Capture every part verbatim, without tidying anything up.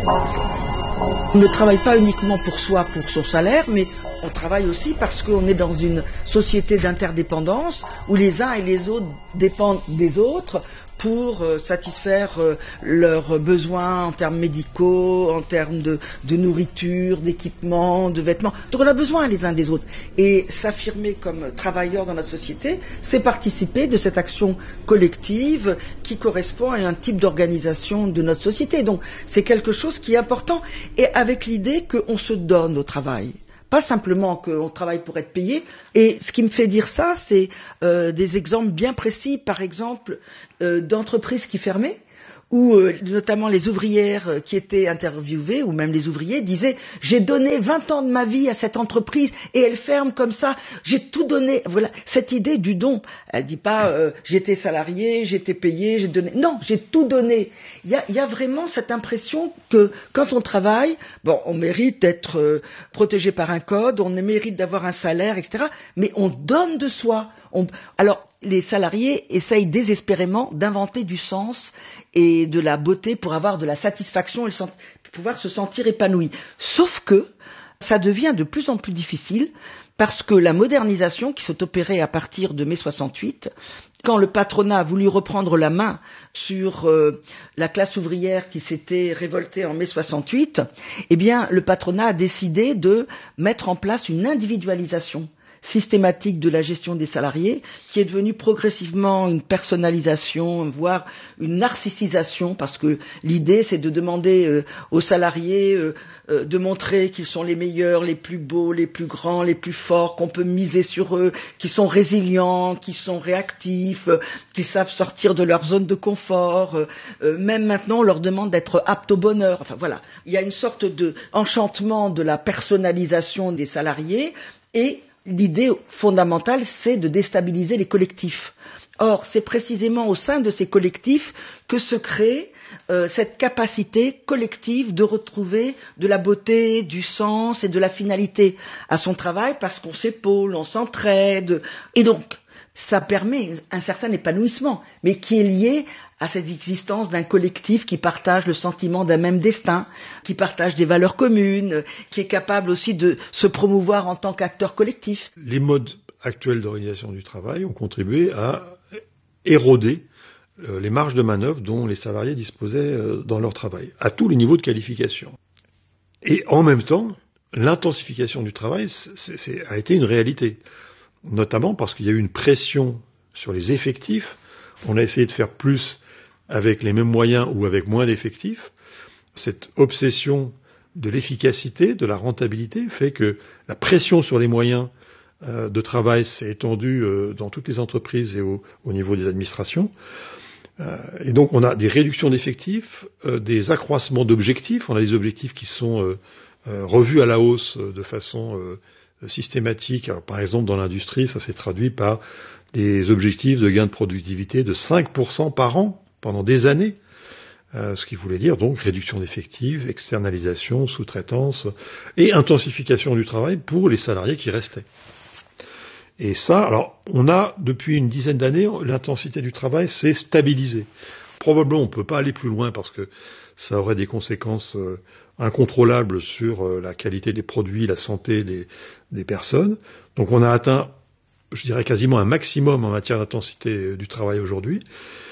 On ne travaille pas uniquement pour soi, pour son salaire, mais on travaille aussi parce qu'on est dans une société d'interdépendance où les uns et les autres dépendent des autres pour euh, satisfaire euh, leurs besoins en termes médicaux, en termes de, de nourriture, d'équipement, de vêtements. Donc on a besoin les uns des autres. Et s'affirmer comme travailleur dans la société, c'est participer de cette action collective qui correspond à un type d'organisation de notre société. Donc c'est quelque chose qui est important et avec l'idée qu'on se donne au travail. Pas simplement qu'on travaille pour être payé. Et ce qui me fait dire ça, c'est euh, des exemples bien précis, par exemple, euh, d'entreprises qui fermaient, où euh, notamment les ouvrières euh, qui étaient interviewées, ou même les ouvriers, disaient « J'ai donné vingt ans de ma vie à cette entreprise et elle ferme comme ça, j'ai tout donné. » Voilà, cette idée du don. Elle ne dit pas euh, « J'étais salarié, j'étais payé, j'ai donné. » Non, j'ai tout donné. Il y a, il y a vraiment cette impression que quand on travaille, bon, on mérite d'être euh, protégé par un code, on mérite d'avoir un salaire, et cetera. Mais on donne de soi. On... Alors, les salariés essayent désespérément d'inventer du sens et de la beauté pour avoir de la satisfaction et pouvoir se sentir épanoui. Sauf que ça devient de plus en plus difficile parce que la modernisation qui s'est opérée à partir de mai soixante-huit, quand le patronat a voulu reprendre la main sur euh, la classe ouvrière qui s'était révoltée en mai soixante-huit, eh bien le patronat a décidé de mettre en place une individualisation systématique de la gestion des salariés, qui est devenue progressivement une personnalisation, voire une narcissisation, parce que l'idée c'est de demander euh, aux salariés euh, euh, de montrer qu'ils sont les meilleurs, les plus beaux, les plus grands, les plus forts, qu'on peut miser sur eux, qu'ils sont résilients, qu'ils sont réactifs, euh, qu'ils savent sortir de leur zone de confort. Euh, euh, même maintenant on leur demande d'être aptes au bonheur. Enfin voilà, il y a une sorte de enchantement de la personnalisation des salariés et l'idée fondamentale, c'est de déstabiliser les collectifs. Or, c'est précisément au sein de ces collectifs que se crée euh, cette capacité collective de retrouver de la beauté, du sens et de la finalité à son travail, parce qu'on s'épaule, on s'entraide. Et donc, ça permet un certain épanouissement, mais qui est lié à cette existence d'un collectif qui partage le sentiment d'un même destin, qui partage des valeurs communes, qui est capable aussi de se promouvoir en tant qu'acteur collectif. Les modes actuels d'organisation du travail ont contribué à éroder les marges de manœuvre dont les salariés disposaient dans leur travail, à tous les niveaux de qualification. Et en même temps, l'intensification du travail c'est, c'est, a été une réalité, notamment parce qu'il y a eu une pression sur les effectifs. On a essayé de faire plus avec les mêmes moyens ou avec moins d'effectifs. Cette obsession de l'efficacité, de la rentabilité, fait que la pression sur les moyens euh, de travail s'est étendue euh, dans toutes les entreprises et au, au niveau des administrations. Euh, et donc on a des réductions d'effectifs, euh, des accroissements d'objectifs. On a des objectifs qui sont euh, euh, revus à la hausse euh, de façon euh, systématique. Alors, par exemple, dans l'industrie, ça s'est traduit par des objectifs de gain de productivité de cinq pour cent par an pendant des années, euh, ce qui voulait dire donc réduction d'effectifs, externalisation, sous-traitance et intensification du travail pour les salariés qui restaient. Et ça, alors, on a, depuis une dizaine d'années, l'intensité du travail s'est stabilisée. Probablement, on ne peut pas aller plus loin parce que ça aurait des conséquences euh, incontrôlables sur euh, la qualité des produits, la santé des, des personnes. Donc on a atteint, je dirais, quasiment un maximum en matière d'intensité du travail aujourd'hui.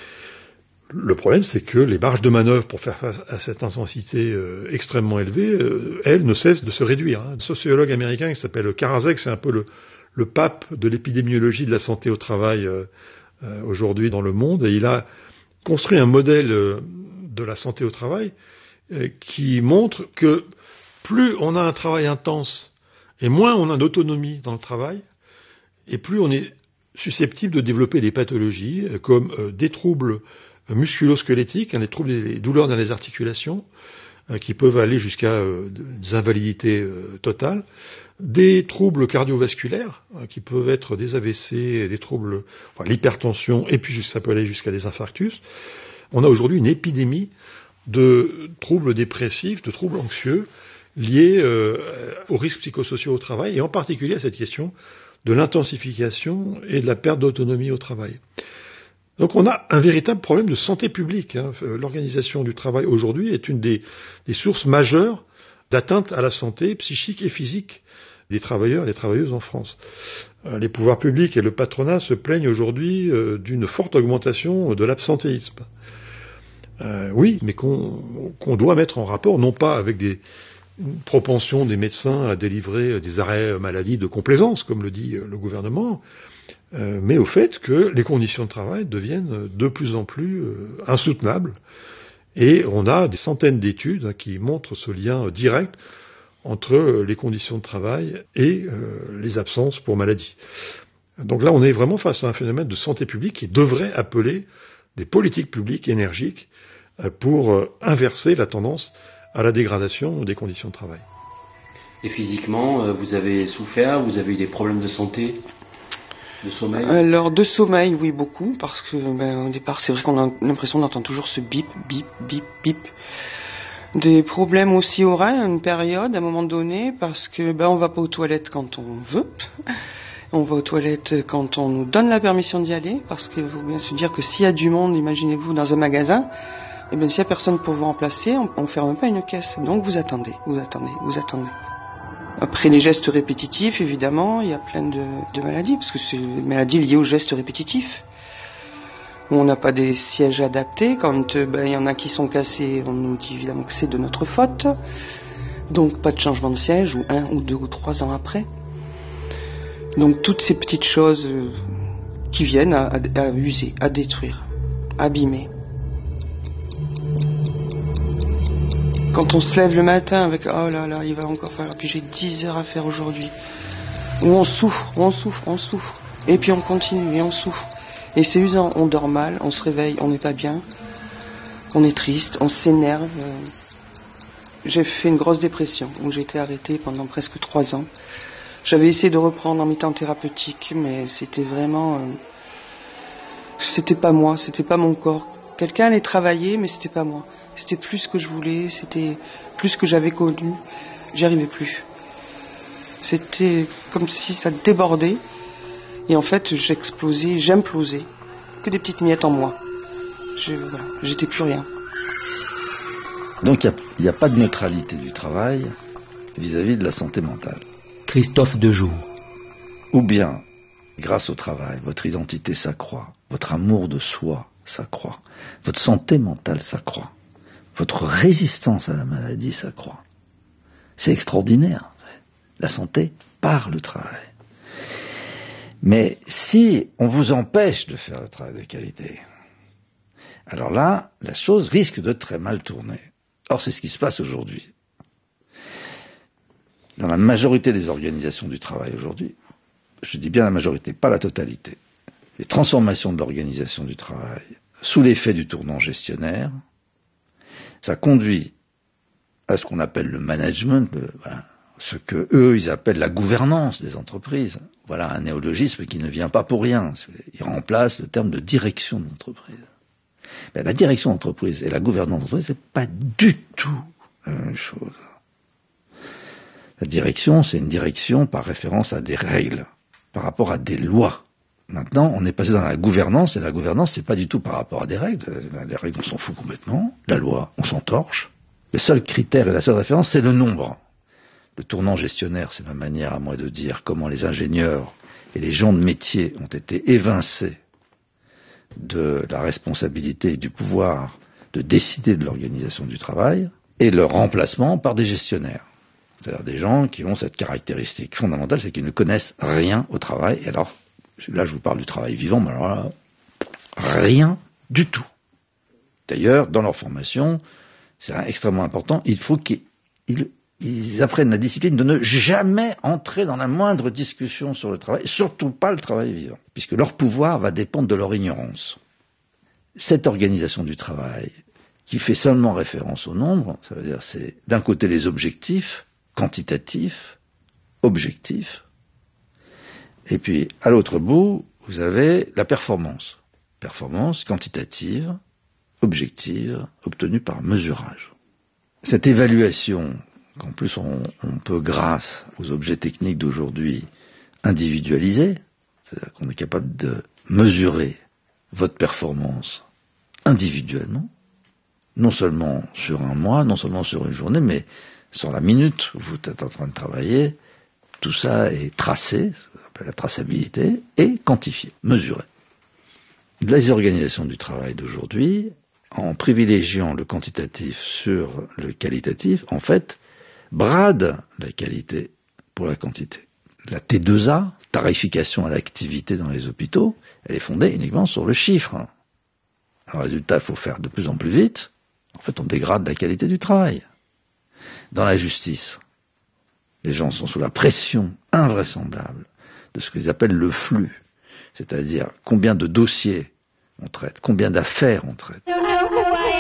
Le problème, c'est que les marges de manœuvre pour faire face à cette intensité euh, extrêmement élevée, euh, elles ne cessent de se réduire. Hein. Un sociologue américain qui s'appelle Karasek, c'est un peu le, le pape de l'épidémiologie de la santé au travail euh, euh, aujourd'hui dans le monde, et il a construit un modèle euh, de la santé au travail euh, qui montre que plus on a un travail intense et moins on a d'autonomie dans le travail, et plus on est susceptible de développer des pathologies euh, comme euh, des troubles musculo-squelettiques, hein, des troubles des douleurs dans les articulations, euh, qui peuvent aller jusqu'à euh, des invalidités euh, totales, des troubles cardiovasculaires, euh, qui peuvent être des A V C, des troubles, enfin l'hypertension, et puis ça peut aller jusqu'à des infarctus. On a aujourd'hui une épidémie de troubles dépressifs, de troubles anxieux, liés euh, aux risques psychosociaux au travail, et en particulier à cette question de l'intensification et de la perte d'autonomie au travail. Donc on a un véritable problème de santé publique. Hein. L'organisation du travail aujourd'hui est une des, des sources majeures d'atteinte à la santé psychique et physique des travailleurs et des travailleuses en France. Euh, les pouvoirs publics et le patronat se plaignent aujourd'hui euh, d'une forte augmentation de l'absentéisme. Euh, oui, mais qu'on, qu'on doit mettre en rapport, non pas avec des, une propension des médecins à délivrer des arrêts maladie de complaisance, comme le dit le gouvernement, euh, mais au fait que les conditions de travail deviennent de plus en plus euh, insoutenables. Et on a des centaines d'études hein, qui montrent ce lien direct entre les conditions de travail et euh, les absences pour maladie. Donc là, on est vraiment face à un phénomène de santé publique qui devrait appeler des politiques publiques énergiques euh, pour euh, inverser la tendance à la dégradation des conditions de travail. Et physiquement, euh, vous avez souffert, vous avez eu des problèmes de santé, de sommeil? Alors, de sommeil, oui, beaucoup, parce que ben, au départ, c'est vrai qu'on a l'impression d'entendre toujours ce bip, bip, bip, bip. Des problèmes aussi oreilles, une période, à un moment donné, parce que ben, on va pas aux toilettes quand on veut. On va aux toilettes quand on nous donne la permission d'y aller, parce qu'il faut bien se dire que s'il y a du monde, imaginez-vous, dans un magasin, et bien s'il n'y a personne pour vous remplacer, on ne ferme pas une caisse. Donc vous attendez, vous attendez, vous attendez. Après les gestes répétitifs, évidemment, il y a plein de, de maladies, parce que c'est des maladies liées aux gestes répétitifs. On n'a pas des sièges adaptés. Quand ben, il y en a qui sont cassés, on nous dit évidemment que c'est de notre faute. Donc pas de changement de siège, ou un, ou deux, ou trois ans après. Donc toutes ces petites choses euh, qui viennent à, à, à user, à détruire, à abîmer. Quand on se lève le matin avec « oh là là, il va encore falloir, puis j'ai dix heures à faire aujourd'hui », où on souffre, on souffre, on souffre, et puis on continue et on souffre. Et c'est usant, on dort mal, on se réveille, on n'est pas bien, on est triste, on s'énerve. J'ai fait une grosse dépression, où j'ai été arrêtée pendant presque trois ans. J'avais essayé de reprendre en mi-temps thérapeutique, mais c'était vraiment... Euh, c'était pas moi, c'était pas mon corps. Quelqu'un allait travailler, mais c'était pas moi. C'était plus ce que je voulais, c'était plus ce que j'avais connu. J'y arrivais plus. C'était comme si ça débordait. Et en fait, j'explosais, j'implosais. Que des petites miettes en moi. Je, voilà, j'étais plus rien. Donc il n'y a, a pas de neutralité du travail vis-à-vis de la santé mentale. Christophe Dejoux. Ou bien, grâce au travail, votre identité s'accroît, votre amour de soi s'accroît, votre santé mentale s'accroît, votre résistance à la maladie s'accroît. C'est extraordinaire. La santé par le travail. Mais si on vous empêche de faire le travail de qualité, alors là, la chose risque de très mal tourner. Or, c'est ce qui se passe aujourd'hui. Dans la majorité des organisations du travail aujourd'hui, je dis bien la majorité, pas la totalité, les transformations de l'organisation du travail sous l'effet du tournant gestionnaire, ça conduit à ce qu'on appelle le management, le, ben, ce que eux ils appellent la gouvernance des entreprises. Voilà un néologisme qui ne vient pas pour rien. Il remplace le terme de direction d'entreprise. Ben, la direction d'entreprise et la gouvernance d'entreprise, c'est pas du tout la même chose. La direction, c'est une direction par référence à des règles, par rapport à des lois. Maintenant, on est passé dans la gouvernance, et la gouvernance, c'est pas du tout par rapport à des règles. Les règles, on s'en fout complètement. La loi, on s'en torche. Le seul critère et la seule référence, c'est le nombre. Le tournant gestionnaire, c'est ma manière à moi de dire comment les ingénieurs et les gens de métier ont été évincés de la responsabilité et du pouvoir de décider de l'organisation du travail, et leur remplacement par des gestionnaires. C'est-à-dire des gens qui ont cette caractéristique fondamentale, c'est qu'ils ne connaissent rien au travail. Et alors, là je vous parle du travail vivant, mais alors là, rien du tout. D'ailleurs, dans leur formation, c'est extrêmement important, il faut qu'ils ils apprennent la discipline de ne jamais entrer dans la moindre discussion sur le travail, surtout pas le travail vivant, puisque leur pouvoir va dépendre de leur ignorance. Cette organisation du travail, qui fait seulement référence au nombre, ça veut dire c'est d'un côté les objectifs, quantitatifs, objectifs, et puis à l'autre bout, vous avez la performance. Performance quantitative, objective, obtenue par mesurage. Cette évaluation, qu'en plus on, on peut, grâce aux objets techniques d'aujourd'hui, individualiser, c'est-à-dire qu'on est capable de mesurer votre performance individuellement, non seulement sur un mois, non seulement sur une journée, mais sur la minute où vous êtes en train de travailler. Tout ça est tracé, ce qu'on appelle la traçabilité, et quantifié, mesuré. Les organisations du travail d'aujourd'hui, en privilégiant le quantitatif sur le qualitatif, en fait, bradent la qualité pour la quantité. La T deux A, tarification à l'activité dans les hôpitaux, elle est fondée uniquement sur le chiffre. Alors, résultat, il faut faire de plus en plus vite. En fait, on dégrade la qualité du travail. Dans la justice, les gens sont sous la pression invraisemblable de ce qu'ils appellent le flux, c'est-à-dire combien de dossiers on traite, combien d'affaires on traite.